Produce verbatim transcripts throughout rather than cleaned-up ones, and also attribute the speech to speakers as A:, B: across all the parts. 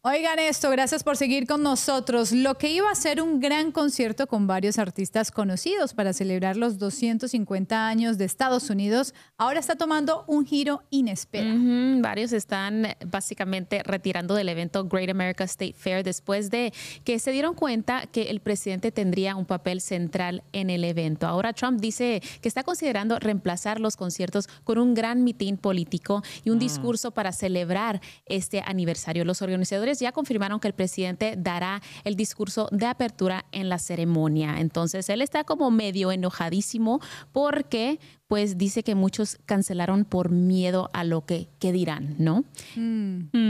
A: Oigan esto, gracias por seguir con nosotros. Lo que iba a ser un gran concierto con varios artistas conocidos para celebrar los doscientos cincuenta años de Estados Unidos, ahora está tomando un giro inesperado.
B: Uh-huh. Varios están básicamente retirando del evento Great America State Fair después de que se dieron cuenta que el presidente tendría un papel central en el evento. Ahora Trump dice que está considerando reemplazar los conciertos con un gran mitin político y un uh-huh. discurso para celebrar este aniversario. Los organizadores ya confirmaron que el presidente dará el discurso de apertura en la ceremonia. Entonces, él está como medio enojadísimo porque pues dice que muchos cancelaron por miedo a lo que, que dirán, ¿no?
A: Mm. Mm.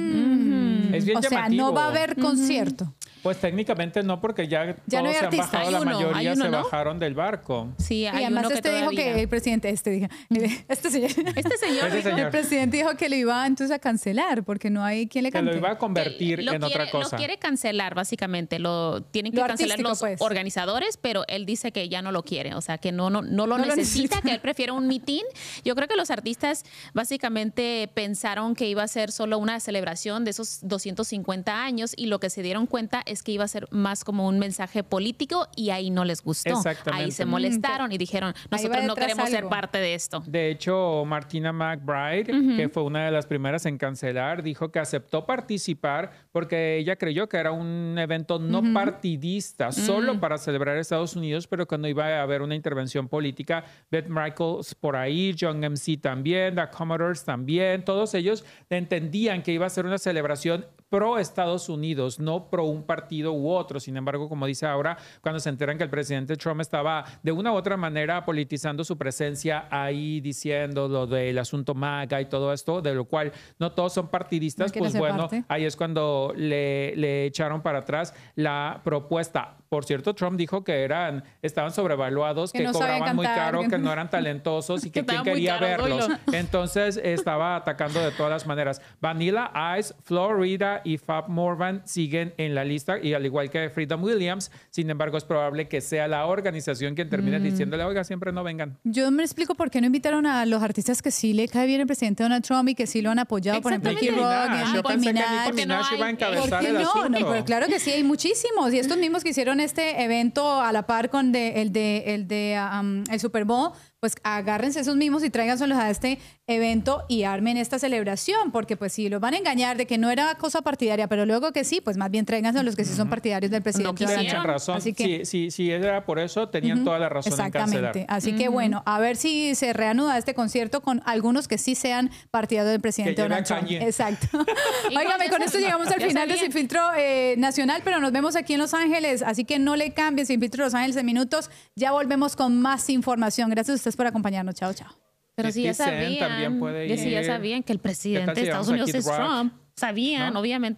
A: Mm.
C: Es bien
A: o sea,
C: llamativo.
A: no va a haber concierto.
C: Mm-hmm. Pues técnicamente no, porque ya,
A: ya
C: todos
A: no
C: se han
A: artista.
C: bajado,
B: Hay
C: la
B: uno,
C: mayoría
B: hay uno,
C: se
B: ¿no?
C: bajaron del barco.
B: Sí, hay
A: y además
B: uno que
A: este
B: todavía...
A: dijo que el presidente, este dijo, este señor,
B: este señor,
C: este señor.
A: el presidente dijo que lo iba entonces a cancelar porque no hay quien le cante.
C: Que lo iba a convertir en
B: quiere,
C: otra cosa.
B: Lo quiere cancelar, básicamente. Lo tienen que
A: lo
B: cancelar los
A: pues.
B: organizadores, pero él dice que ya no lo quiere. O sea, que no, no, no lo no necesita, lo necesita, que él prefiere un mitin. Yo creo que los artistas básicamente pensaron que iba a ser solo una celebración de esos doscientos cincuenta años y lo que se dieron cuenta es que iba a ser más como un mensaje político y ahí no les gustó.
C: Exactamente.
B: Ahí se molestaron y dijeron, nosotros no queremos algo. ser parte de esto.
C: De hecho, Martina McBride, uh-huh. que fue una de las primeras en cancelar, dijo que aceptó participar porque ella creyó que era un evento no uh-huh. partidista, uh-huh. solo para celebrar Estados Unidos, pero que no iba a haber una intervención política. Beth Michaels por ahí, John M C también, The Commodores también, todos ellos entendían que iba a ser una celebración pro Estados Unidos, no pro un partido u otro. Sin embargo, como dice ahora, cuando se enteran que el presidente Trump estaba de una u otra manera politizando su presencia ahí, diciendo lo del asunto MAGA y todo esto, de lo cual no todos son partidistas,
A: no
C: pues bueno,
A: parte.
C: ahí es cuando le, le echaron para atrás la propuesta. Por cierto, Trump dijo que eran, estaban sobrevaluados, que,
A: que no
C: cobraban
A: cantar,
C: muy caro,
A: que...
C: que no eran talentosos y que, que quién quería
B: caro,
C: verlos.
B: doylo.
C: Entonces estaba atacando de todas las maneras. Vanilla Ice, Florida y Fab Morvan siguen en la lista, y al igual que Freedom Williams. Sin embargo, es probable que sea la organización quien termine mm. diciéndole, oiga, siempre no vengan.
A: Yo me explico por qué no invitaron a los artistas que sí le cae bien el presidente Donald Trump y que sí lo han apoyado, por ejemplo, Nicki Minaj.
C: Yo pensé
A: Minaj.
C: que Nicki Minaj
B: no
C: iba a encabezar el
A: no?
C: asunto.
A: No, pero claro que sí, hay muchísimos. Y estos mismos que hicieron este evento a la par con de, el de, el, de um, el Super Bowl, pues agárrense esos mismos y tráiganselos a este evento y armen esta celebración, porque pues si los van a engañar de que no era cosa partidaria, pero luego que sí, pues más bien tráiganse a los que sí son partidarios del presidente.
B: No
C: tenían razón. Así que, si, si, si era por eso, tenían uh-huh. toda la razón en cancelar.
A: Exactamente. Así uh-huh. que bueno, a ver si se reanuda este concierto con algunos que sí sean partidarios del presidente Donald Trump. Exacto. Óigame, con esto llegamos al final de Sin Filtro eh, Nacional, pero nos vemos aquí en Los Ángeles, así que no le cambien. Sin Filtro Los Ángeles en minutos. Ya volvemos con más información. Gracias a ustedes por acompañarnos. Chao, chao.
B: Pero si ya sabían,
C: también puede ir.
B: Si ya sabían que el presidente de Estados Unidos es Trump, sabían, ¿no? Obviamente.